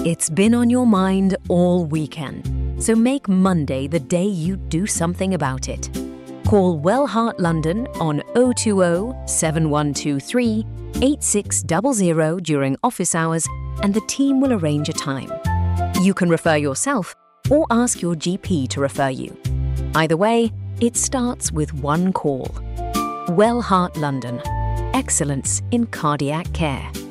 It's been on your mind all weekend, so make Monday the day you do something about it. Call Wellheart London on 020 7123 8600 during office hours and the team will arrange a time. You can refer yourself or ask your GP to refer you. Either way, it starts with one call. Wellheart London. Excellence in cardiac care.